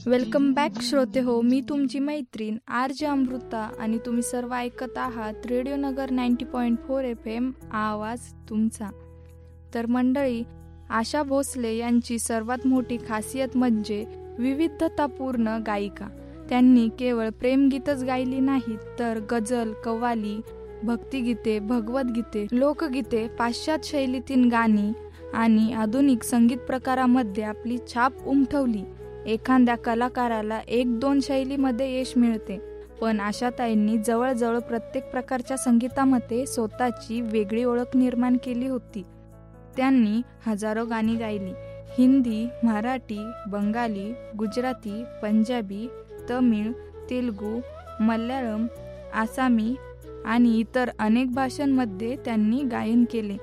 Welcome back श्रोते हो, मी तुमची मैत्रीण आर.जे. अमृता आणि तुम्ही सर्व ऐकत आहात रेडिओ नगर 90.4 FM आवाज तुमचा. तर मंडळी, आशा भोसले यांची सर्वात मोठी खासियत म्हणजे विविधतापूर्ण गायिका. त्यांनी केवळ प्रेमगीतच गायली नाहीत तर गझल, कव्वाली, भक्तिगीते, भगवद्गीते, लोकगीते, पाश्चात्य शैलीतील गाणी आणि आधुनिक संगीत प्रकारामध्ये आपली छाप उमटवली. एखाद्या कलाकाराला 1-2 शैलीमध्ये यश मिळते, पण आशाताईंनी जवळजवळ प्रत्येक प्रकारच्या संगीतामध्ये स्वतःची वेगळी ओळख निर्माण केली होती. त्यांनी हजारो गाणी गायली. हिंदी, मराठी, बंगाली, गुजराती, पंजाबी, तमिळ, तेलुगू, मल्याळम, आसामी आणि इतर अनेक भाषांमध्ये त्यांनी गायन केले.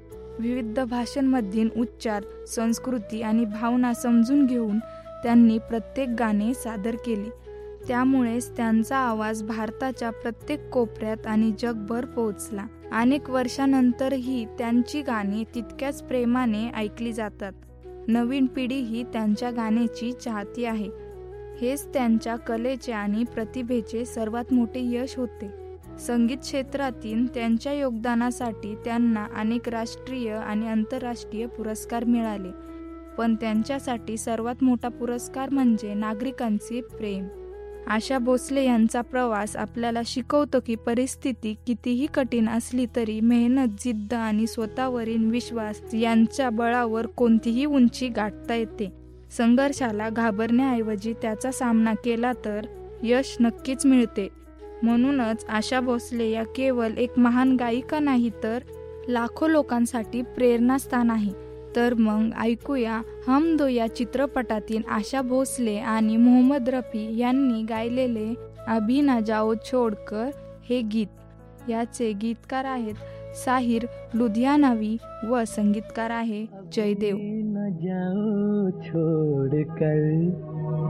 विविध भाषांमधील उच्चार, संस्कृती आणि भावना समजून घेऊन त्यांनी प्रत्येक गाणे सादर केले. त्यामुळेच त्यांचा आवाज भारताच्या प्रत्येक कोपऱ्यात आणि जगभर पोहोचला. अनेक वर्षांनंतरही त्यांची गाणी तितक्याच प्रेमाने ऐकली जातात. नवीन पिढीही त्यांच्या गाण्याची चाहती आहे. हेच त्यांच्या कलेचे आणि प्रतिभेचे सर्वात मोठे यश होते. संगीत क्षेत्रातील त्यांच्या योगदानासाठी त्यांना अनेक राष्ट्रीय आणि आंतरराष्ट्रीय पुरस्कार मिळाले, पण त्यांच्यासाठी सर्वात मोठा पुरस्कार म्हणजे नागरिकांचे प्रेम. आशा भोसले यांचा प्रवास आपल्याला शिकवतो की परिस्थिती कितीही कठीण असली तरी मेहनत, जिद्द आणि स्वतःवरील विश्वास यांच्या बळावर कोणतीही उंची गाठता येते. संघर्षाला घाबरण्याऐवजी त्याचा सामना केला तर यश नक्कीच मिळते. म्हणूनच आशा भोसले या केवळ एक महान गायिका नाही तर लाखो लोकांसाठी प्रेरणास्थान आहे. तर मग ऐकूया हम दो या चित्रपटातील आशा भोसले आणि मोहम्मद रफी यांनी गायलेले अभी ना जाओ छोडकर हे गीत. याचे गीतकार आहेत साहिर लुधियानवी व संगीतकार आहे जयदेव. न जाओ छोड़कर